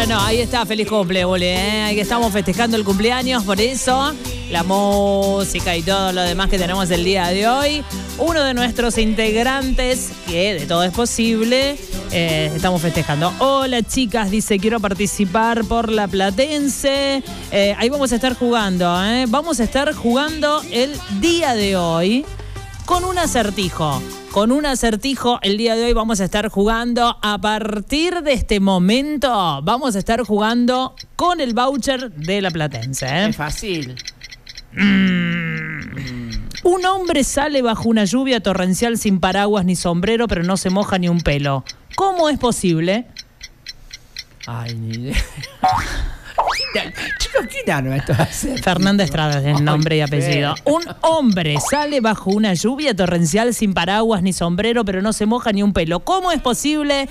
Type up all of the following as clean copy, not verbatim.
Bueno, ahí está, feliz cumple, Bole, Ahí que estamos festejando el cumpleaños, por eso la música y todo lo demás que tenemos el día de hoy. Uno de nuestros integrantes, que de todo es posible, estamos festejando. Hola chicas, dice, quiero participar por la Platense. Ahí vamos a estar jugando, Vamos a estar jugando el día de hoy con un acertijo. Con un acertijo, el día de hoy vamos a estar jugando. A partir de este momento, vamos a estar jugando con el voucher de la Platense. Es fácil. Un hombre sale bajo una lluvia torrencial sin paraguas ni sombrero, pero no se moja ni un pelo. ¿Cómo es posible? Ay, ni idea. Chicos, ¿quién arma esto? Fernanda Estrada es el nombre y apellido. Un hombre sale bajo una lluvia torrencial sin paraguas ni sombrero, pero no se moja ni un pelo. ¿Cómo es posible?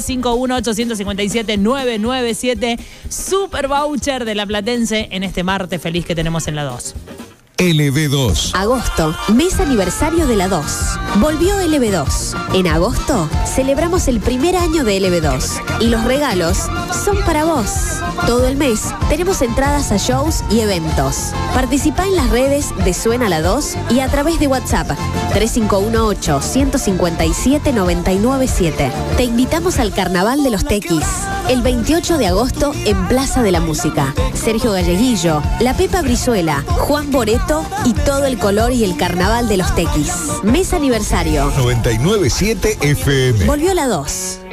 351-857-997. Super voucher de la Platense en este martes feliz que tenemos en la 2. LB2. Agosto, mes aniversario de la 2. Volvió LB2. En agosto celebramos el primer año de LB2 y los regalos son para vos. Todo el mes tenemos entradas a shows y eventos. Participá en las redes de Suena la 2 y a través de WhatsApp 3518-157-997. Te invitamos al Carnaval de los Tequis el 28 de agosto en Plaza de la Música. Sergio Galleguillo, La Pepa Brizuela, Juan Boreto y todo el color y el Carnaval de los Tequis. Mes aniversario. 997 FM. Volvió la 2.